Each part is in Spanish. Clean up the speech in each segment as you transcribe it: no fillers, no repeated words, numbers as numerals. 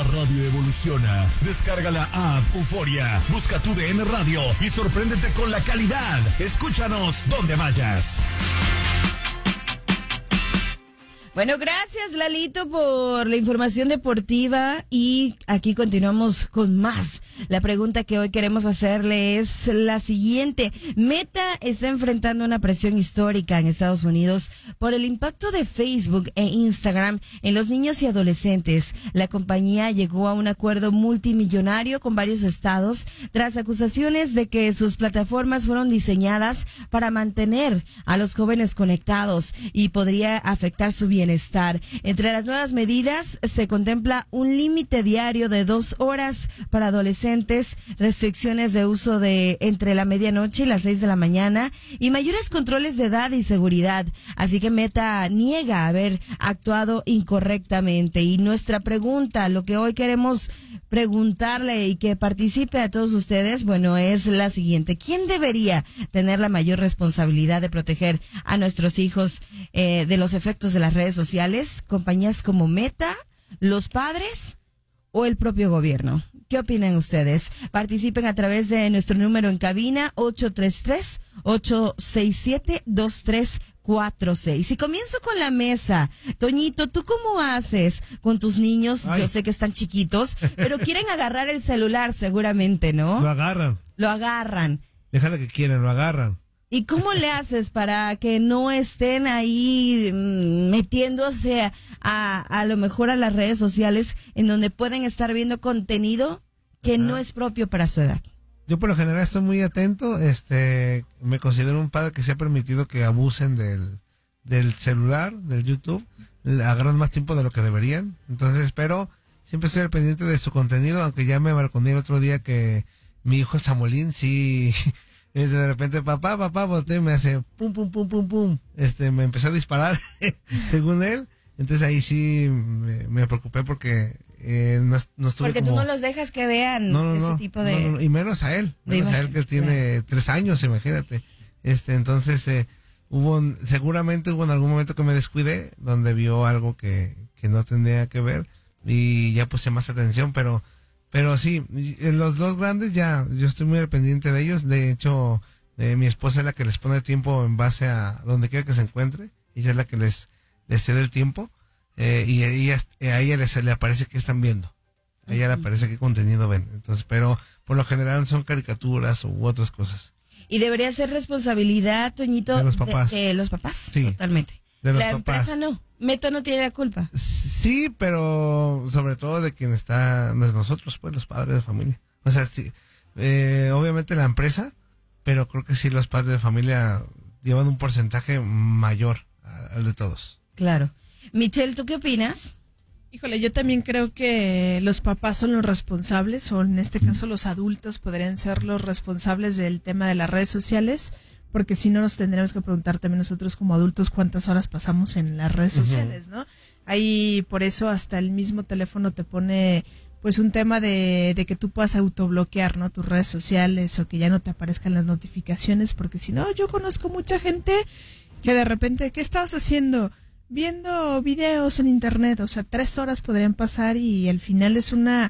radio evoluciona. Descarga la app Euforia, busca tu DN Radio y sorpréndete con la calidad. Escúchanos donde vayas. Bueno, gracias Lalito por la información deportiva y aquí continuamos con más. La pregunta que hoy queremos hacerle es la siguiente. Meta está enfrentando una presión histórica en Estados Unidos por el impacto de Facebook e Instagram en los niños y adolescentes. La compañía llegó a un acuerdo multimillonario con varios estados tras acusaciones de que sus plataformas fueron diseñadas para mantener a los jóvenes conectados y podría afectar su bienestar. Entre las nuevas medidas se contempla un límite diario de 2 horas para adolescentes, restricciones de uso de entre la medianoche y las 6 de la mañana y mayores controles de edad y seguridad. Así que Meta niega haber actuado incorrectamente. Y nuestra pregunta, lo que hoy queremos preguntarle y que participe a todos ustedes, bueno, es la siguiente. ¿Quién debería tener la mayor responsabilidad de proteger a nuestros hijos de los efectos de las redes sociales? ¿Compañías como Meta, los padres o el propio gobierno? ¿Qué opinan ustedes? Participen a través de nuestro número en cabina 833-867-2346. Y comienzo con la mesa. Toñito, ¿tú cómo haces con tus niños? Ay. Yo sé que están chiquitos, pero quieren agarrar el celular seguramente, ¿no? Lo agarran. Lo agarran. Déjala que quieran, lo agarran. ¿Y cómo le haces para que no estén ahí metiéndose a lo mejor a las redes sociales en donde pueden estar viendo contenido que no es propio para su edad? Yo por lo general estoy muy atento, me considero un padre que se ha permitido que abusen del celular, del YouTube, agarran más tiempo de lo que deberían, entonces pero siempre estoy al pendiente de su contenido, aunque ya me balconé el otro día que mi hijo Samuelín sí... de repente, papá, volteé y me hace pum, pum, pum, pum, pum. Me empezó a disparar, según él. Entonces ahí sí me preocupé porque no estuve porque tú no los dejas que vean ese tipo de... No, y menos a él. Menos a él que tiene 3 años, imagínate. Entonces, seguramente hubo en algún momento que me descuidé, donde vio algo que no tenía que ver y ya puse más atención, pero sí, los 2 grandes ya, yo estoy muy al pendiente de ellos. De hecho, mi esposa es la que les pone tiempo en base a donde quiera que se encuentre. Ella es la que les cede el tiempo. Y a ella le aparece que están viendo. A ella le aparece qué contenido ven. Entonces, pero por lo general son caricaturas u otras cosas. Y debería ser responsabilidad, Toñito, de los papás. De los papás, sí, totalmente. De los la papás. Empresa no. Meta no tiene la culpa. Sí, pero sobre todo de quien está, de nosotros, pues los padres de familia. O sea, sí, obviamente la empresa, pero creo que sí los padres de familia llevan un porcentaje mayor al de todos. Claro. Michelle, ¿tú qué opinas? Híjole, yo también creo que los papás son los responsables, o en este caso los adultos podrían ser los responsables del tema de las redes sociales, porque si no nos tendríamos que preguntar también nosotros como adultos cuántas horas pasamos en las redes sociales, ¿no? Ahí por eso hasta el mismo teléfono te pone pues un tema de que tú puedas autobloquear, ¿no? Tus redes sociales o que ya no te aparezcan las notificaciones, porque si no, yo conozco mucha gente que de repente, ¿qué estabas haciendo? Viendo videos en internet, o sea, 3 horas podrían pasar y al final es una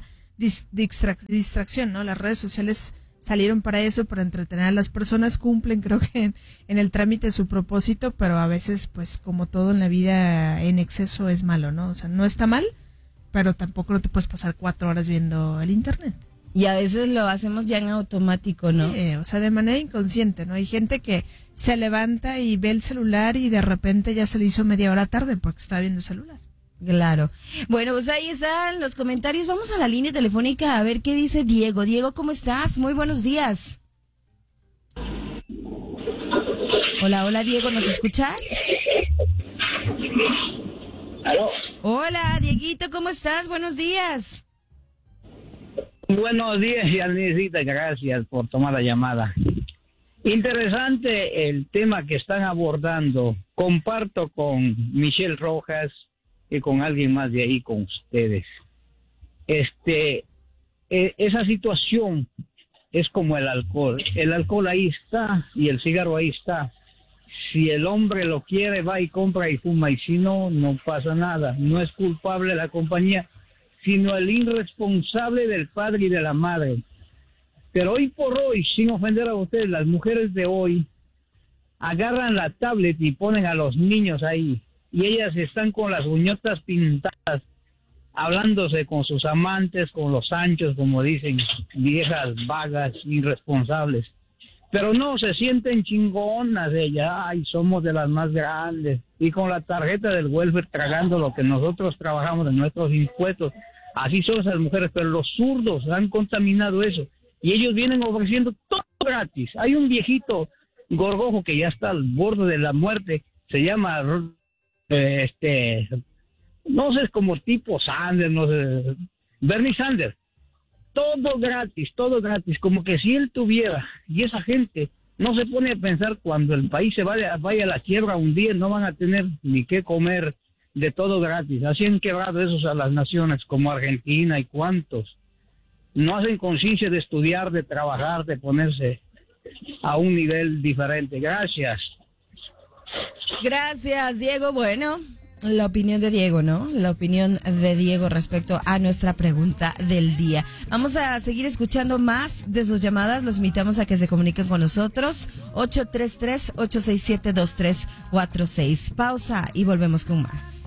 distracción, ¿no? Las redes sociales salieron para eso, para entretener a las personas, cumplen creo que en el trámite su propósito, pero a veces pues como todo en la vida en exceso es malo, ¿no? O sea, no está mal, pero tampoco no te puedes pasar 4 horas viendo el internet. Y a veces lo hacemos ya en automático, ¿no? Sí, o sea, de manera inconsciente, ¿no? Hay gente que se levanta y ve el celular y de repente ya se le hizo media hora tarde porque está viendo el celular. Claro. Bueno, pues ahí están los comentarios. Vamos a la línea telefónica a ver qué dice Diego. Diego, ¿cómo estás? Muy buenos días. Hola, Diego, ¿nos escuchas? ¿Aló? Hola, Dieguito, ¿cómo estás? Buenos días. Buenos días, Yanisita, gracias por tomar la llamada. Interesante el tema que están abordando. Comparto con Michelle Rojas y con alguien más de ahí, con ustedes. Esa situación es como el alcohol. El alcohol ahí está y el cigarro ahí está. Si el hombre lo quiere, va y compra y fuma, y si no, no pasa nada. No es culpable la compañía sino el irresponsable del padre y de la madre. Pero hoy por hoy, sin ofender a ustedes, las mujeres de hoy agarran la tablet y ponen a los niños ahí, y ellas están con las uñotas pintadas, hablándose con sus amantes, con los anchos, como dicen, viejas, vagas, irresponsables. Pero no, se sienten chingonas ellas, ay, somos de las más grandes, y con la tarjeta del welfare tragando lo que nosotros trabajamos de nuestros impuestos. Así son esas mujeres, pero los zurdos han contaminado eso, y ellos vienen ofreciendo todo gratis. Hay un viejito gorgojo que ya está al borde de la muerte, se llama, no sé, es como tipo Sanders, no sé, Bernie Sanders. Todo gratis, como que si él tuviera, y esa gente no se pone a pensar cuando el país se vaya a la quiebra un día, no van a tener ni qué comer, de todo gratis. Así han quebrado esos a las naciones como Argentina y cuantos. No hacen conciencia de estudiar, de trabajar, de ponerse a un nivel diferente. Gracias. Gracias, Diego. Bueno, la opinión de Diego, ¿no? La opinión de Diego respecto a nuestra pregunta del día. Vamos a seguir escuchando más de sus llamadas. Los invitamos a que se comuniquen con nosotros. 833-867-2346. Pausa y volvemos con más.